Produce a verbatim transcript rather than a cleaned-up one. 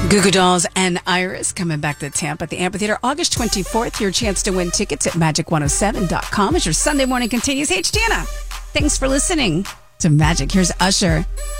Goo Goo Dolls and Iris coming back to Tampa at the Amphitheater August twenty-fourth. Your chance to win tickets at magic one oh seven dot com as your Sunday morning continues. Hey, it's Jana. Thanks for listening to Magic. Here's Usher.